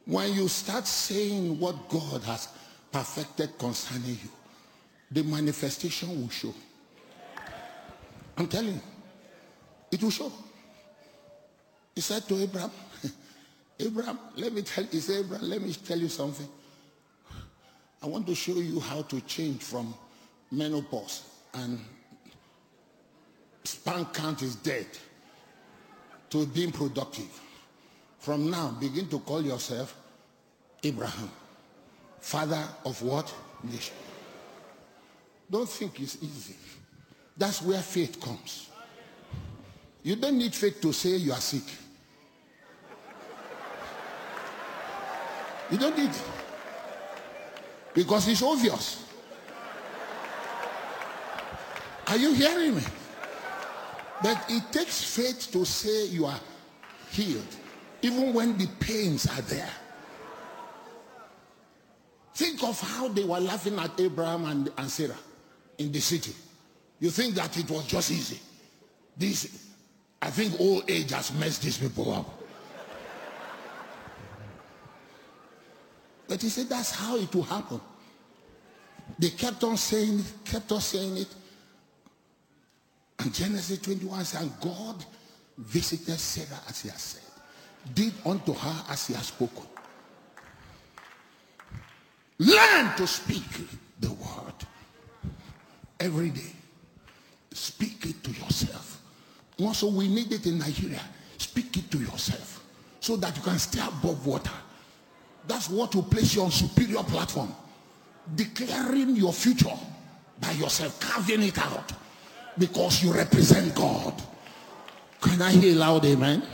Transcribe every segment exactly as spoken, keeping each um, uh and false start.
When you start saying what God has perfected concerning you, the manifestation will show. I'm telling you, it will show. He said to Abraham, Abraham, let me tell you, he said, Abraham, let me tell you something. I want to show you how to change from menopause and sperm count is dead to being productive. From now, begin to call yourself Abraham, father of what? Nation. Don't think it's easy. That's where faith comes. You don't need faith to say you are sick. You don't need it. Because it's obvious. Are you hearing me? But it takes faith to say you are healed, even when the pains are there. Think of how they were laughing at Abraham and, and Sarah in the city. You think that it was just easy. This, I think old age has messed these people up. But he said that's how it will happen. They kept on saying it, kept on saying it. And Genesis twenty-one said, and God visited Sarah as he has said, did unto her as he has spoken. Learn to speak the word every day. Speak it to yourself. Also, we need it in Nigeria. Speak it to yourself so that you can stay above water. That's what will place you on superior platform. Declaring your future by yourself, carving it out because you represent God. Can I hear loud amen?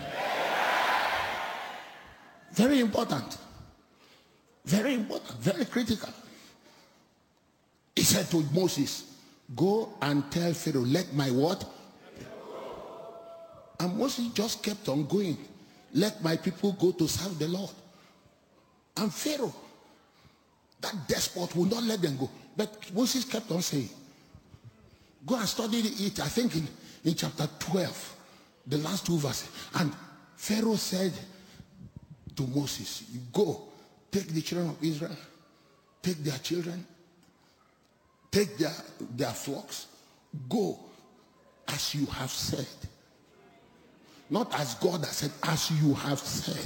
Very important. Very important. Very critical. He said to Moses, go and tell Pharaoh, let my what? And Moses just kept on going. Let my people go to serve the Lord. And Pharaoh, that despot, will not let them go. But Moses kept on saying, go and study it, I think in, in chapter twelve, the last two verses. And Pharaoh said to Moses, you go, take the children of Israel, take their children, take their, their flocks, go as you have said. Not as God has said, as you have said.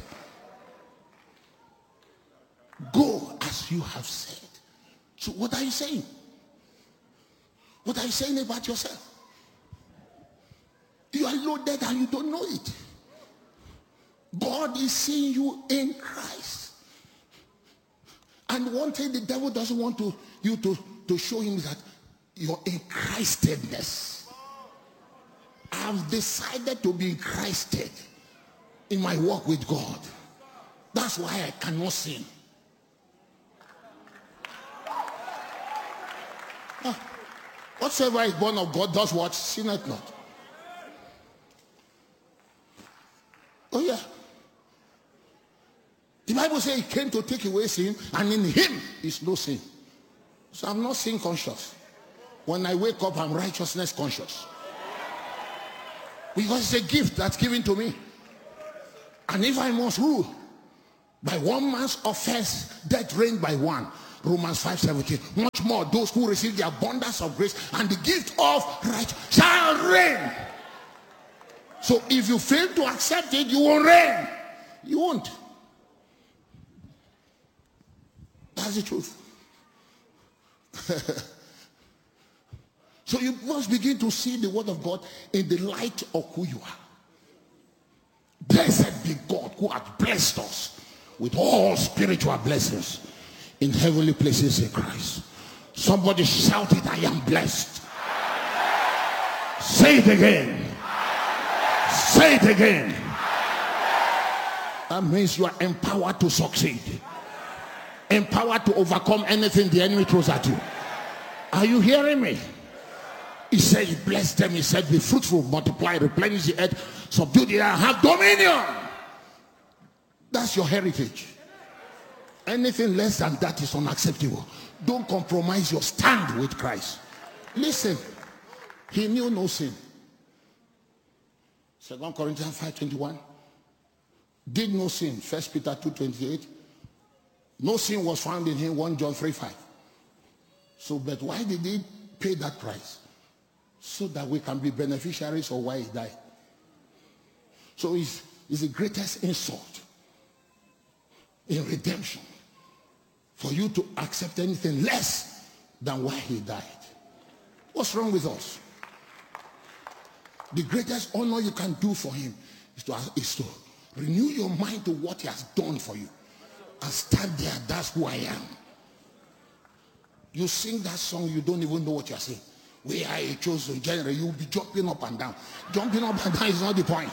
Go as you have said. So what are you saying? What are you saying about yourself? You are loaded and you don't know it. God is seeing you in Christ. And one thing the devil doesn't want to, you to, to show him is that you're in Christedness. I've decided to be in Christed in my walk with God. That's why I cannot sin. Ah, whatsoever is born of God does what? Sinneth not. Oh yeah. The Bible says he came to take away sin, and in him is no sin. So I'm not sin conscious. When I wake up, I'm righteousness conscious. Because it's a gift that's given to me. And if I must rule by one man's offense, death reigned by one. Romans five seventeen. Much more those who receive the abundance of grace and the gift of right shall reign. So if you fail to accept it, you won't reign. You won't. That's the truth. So you must begin to see the word of God in the light of who you are. Blessed be God who has blessed us with all spiritual blessings in heavenly places in Christ. Somebody shout it, I am blessed. Say it again. Say it again. That means you are empowered to succeed. Empowered to overcome anything the enemy throws at you. Are you hearing me? He said he blessed them. He said be fruitful, multiply, replenish the earth, subdue the earth, have dominion. That's your heritage. Anything less than that is unacceptable. Don't compromise your stand with Christ. Listen, he knew no sin. Second Corinthians five twenty-one. Did no sin. First Peter two twenty-eight. No sin was found in him, First John three five. So, but why did he pay that price? So that we can be beneficiaries of why he died. So it's, it's the greatest insult in redemption for you to accept anything less than why he died. What's wrong with us? The greatest honor you can do for him is to, is to renew your mind to what he has done for you. And stand there, that's who I am. You sing that song, you don't even know what you're saying. We are a chosen generation. You'll be jumping up and down. Jumping up and down is not the point.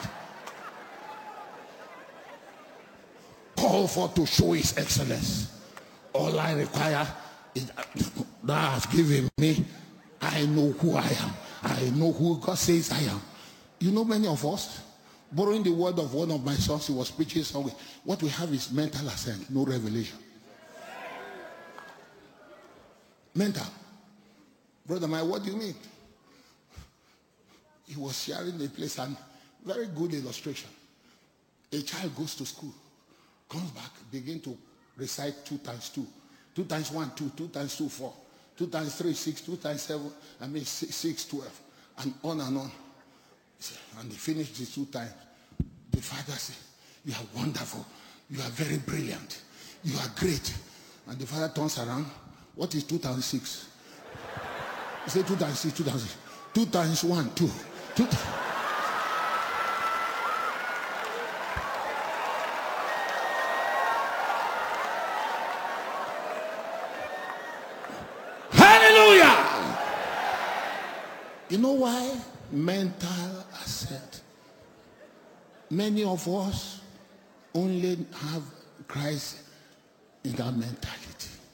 Call for to show his excellence. All I require is that thou hast given me. I know who I am. I know who God says I am. You know, many of us, borrowing the word of one of my sons, he was preaching somewhere. What we have is mental assent, no revelation. Mental. Brother, my, what do you mean? He was sharing a place, and very good illustration. A child goes to school, comes back, begin to recite two times two. Two times one, two. Two times two, four. Two times three, six. Two times seven, I mean six, six, twelve. And on and on. And they finished the two times. The father said, you are wonderful. You are very brilliant. You are great. And the father turns around. What is two times six? He said two times six, two times six. Two times one, two. Two times. Hallelujah! You know why? Mental assent. Many of us only have Christ in our mentality.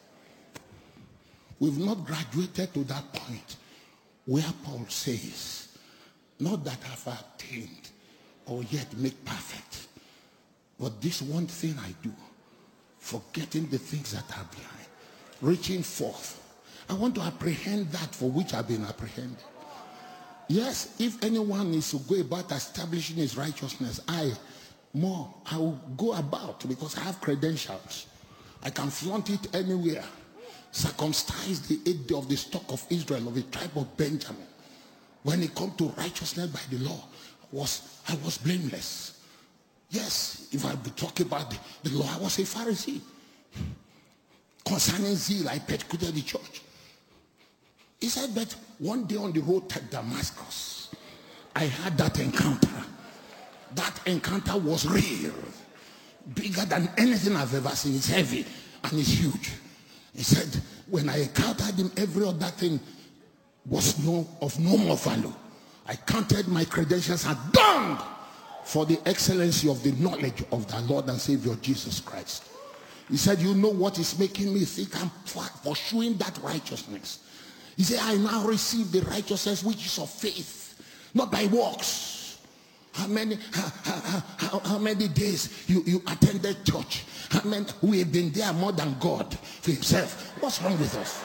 We've not graduated to that point where Paul says, not that I've attained or yet make perfect, but this one thing I do, forgetting the things that are behind, reaching forth. I want to apprehend that for which I've been apprehended. Yes, if anyone is to go about establishing his righteousness, I more, I will go about because I have credentials. I can flaunt it anywhere. Circumcise the eighth day of the stock of Israel, of the tribe of Benjamin. When it comes to righteousness by the law, was I was blameless. Yes, if I be talking about the, the law, I was a Pharisee. Concerning zeal, I persecuted the church. He said, but one day on the road to Damascus, I had that encounter. That encounter was real. Bigger than anything I've ever seen. It's heavy and it's huge. He said, when I encountered him, every other thing was no, of no more value. I counted my credentials as dung for the excellency of the knowledge of the Lord and Savior Jesus Christ. He said, you know what is making me think I'm pursuing that righteousness? He said, I now receive the righteousness which is of faith, not by works. How many, how, how, how, how many days you, you attended church? How many, we have been there more than God for himself. What's wrong with us?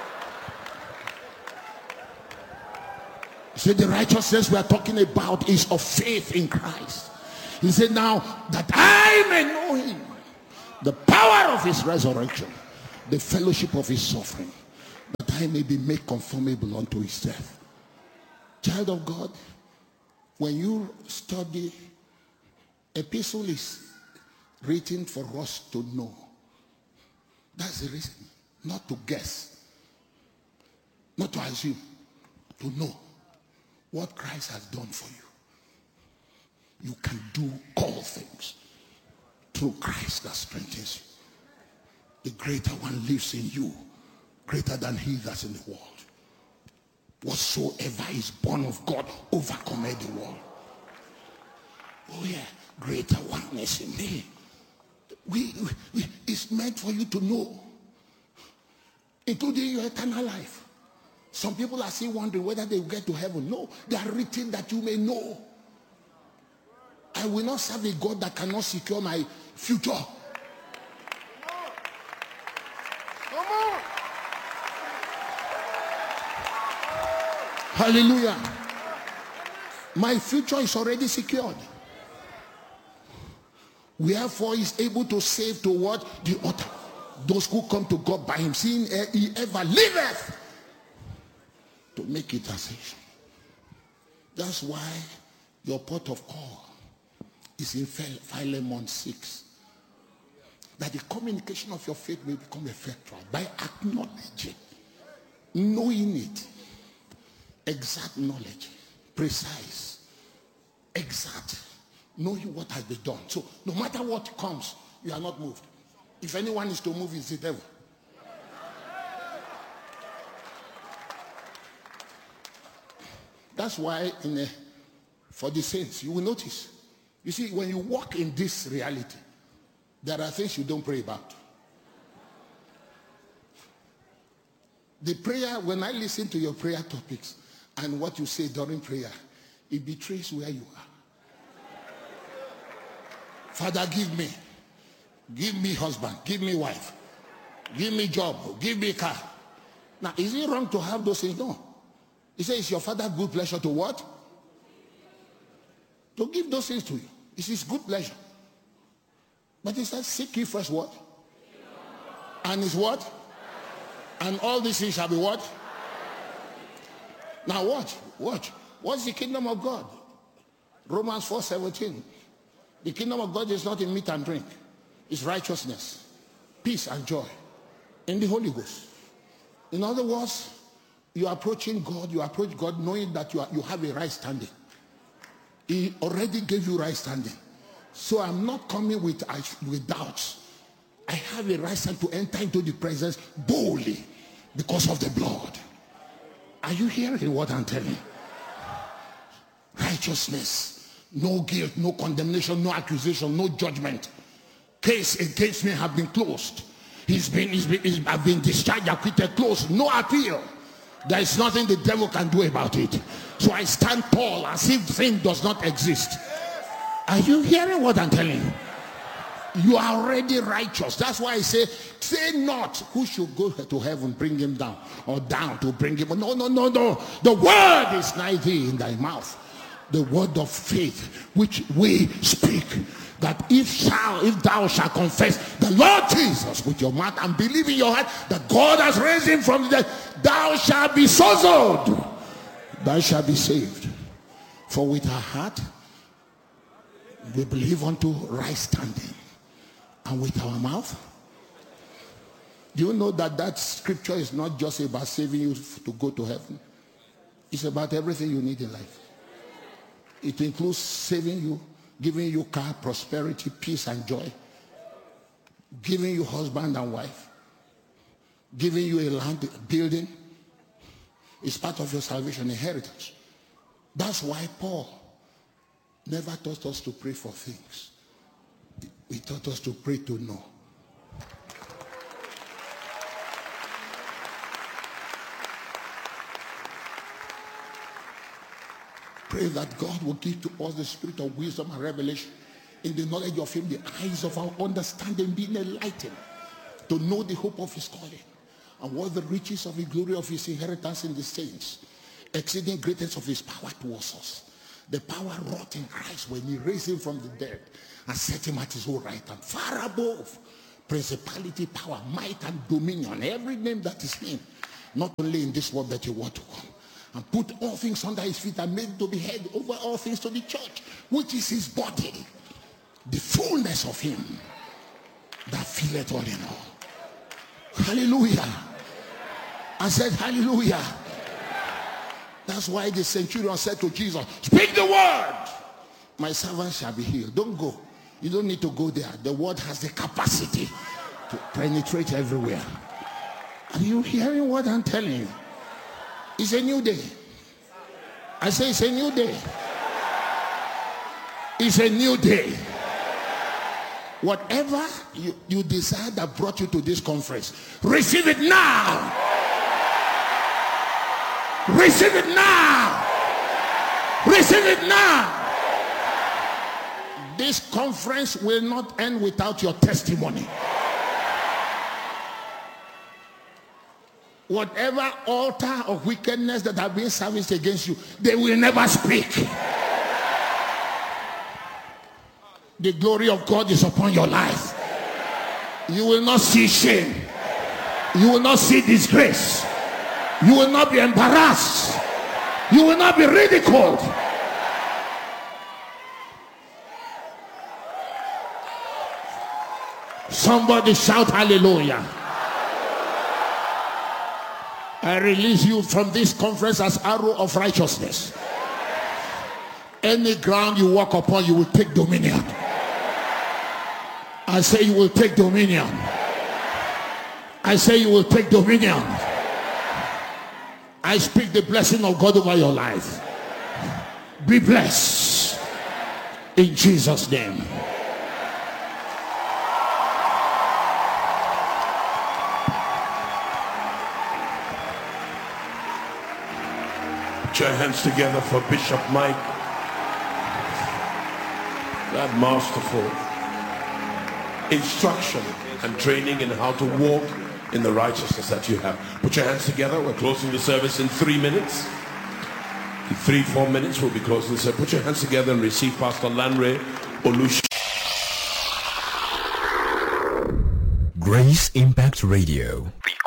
So the righteousness we are talking about is of faith in Christ. He said, now that I may know him, the power of his resurrection, the fellowship of his suffering, that I may be made conformable unto his death. Child of God, when you study, epistle is written for us to know. That's the reason. Not to guess. Not to assume. To know what Christ has done for you. You can do all things through Christ that strengthens you. The greater one lives in you, greater than he that's in the world. Whatsoever is born of God overcometh the world. Oh yeah, greater one is in me. We, we, we, it's meant for you to know, including your eternal life. Some people are still wondering whether they will get to heaven. No, they are written that you may know. I will not serve a God that cannot secure my future. Come on. Hallelujah. My future is already secured. Wherefore is able to save to what? The utter. those who come to God by him, seeing he ever liveth to make intercession. That's why your port of call is in Philemon six. That the communication of your faith will become effectual by acknowledging, knowing it, exact knowledge, precise, exact, knowing what has been done. So no matter what comes, you are not moved. If anyone is to move, it's the devil. That's why in a, for the saints, you will notice. You see, when you walk in this reality, there are things you don't pray about. The prayer, when I listen to your prayer topics and what you say during prayer, it betrays where you are. Father, give me. Give me husband. Give me wife. Give me job. Give me car. Now, is it wrong to have those things? No. He says, it's your father good pleasure to what? To give those things to you. It's his good pleasure. But he says, seek ye first what? And his what? And all these things shall be what? Now watch, watch. What's the kingdom of God? Romans four seventeen. The kingdom of God is not in meat and drink. It's righteousness, peace and joy in the Holy Ghost. In other words, you are approaching God, you approach God knowing that you, are, you have a right standing. He already gave you right standing. So I'm not coming with, with doubts. I have a right stand to enter into the presence boldly because of the blood. Are you hearing what I'm telling you? Righteousness, no guilt, no condemnation, no accusation, no judgment. Case against me have been closed. He's been, he's been, he's been discharged, acquitted, closed. No appeal. There is nothing the devil can do about it. So I stand tall as if sin does not exist. Are you hearing what I'm telling you? You are already righteous. That's why I say, say not who should go to heaven, bring him down, or down to bring him. No, no, no, no. The word is nigh thee in thy mouth. The word of faith which we speak. That if shall, if thou shalt confess the Lord Jesus with your mouth and believe in your heart that God has raised him from the dead, thou shalt be sozoed. Thou shalt be saved. For with our heart we believe unto right standing, and with our mouth. Do you know that that scripture is not just about saving you to go to heaven? It's about everything you need in life. It includes saving you, giving you car, prosperity, peace and joy, giving you husband and wife, giving you a land, building. It's part of your salvation, inheritance. That's why Paul never taught us to pray for things. He taught us to pray to know. Pray that God will give to us the spirit of wisdom and revelation in the knowledge of him, the eyes of our understanding being enlightened, to know the hope of his calling and what the riches of the glory of his inheritance in the saints, exceeding greatness of his power towards us. The power wrought in Christ when he raised him from the dead and set him at his own right hand, far above principality, power, might, and dominion, every name that is named, not only in this world but in what to come. And put all things under his feet and made him to be head over all things to the church, which is his body, the fullness of him that filleth all in all. Hallelujah. I said hallelujah. That's why the centurion said to Jesus, speak the word, my servant shall be healed. Don't go. You don't need to go there. The word has the capacity to penetrate everywhere. Are you hearing what I'm telling you? It's a new day. I say it's a new day. It's a new day. Whatever you, you desire that brought you to this conference, receive it now. Receive it now. Receive it now. This conference will not end without your testimony. Whatever altar of wickedness that have been serviced against you, they will never speak. The glory of God is upon your life. You will not see shame. You will not see disgrace. You will not be embarrassed. You will not be ridiculed. Somebody shout hallelujah. I release you from this conference as arrow of righteousness. Any ground you walk upon, you will take dominion. I say you will take dominion. I say you will take dominion. I speak the blessing of God over your life. Be blessed in Jesus' name. Put your hands together for Bishop Mike. That masterful instruction and training in how to walk in the righteousness that you have. Put your hands together. We're closing the service in three minutes. In three, four minutes, we'll be closing the service. Put your hands together and receive Pastor Lanre Olush. Grace Impact Radio.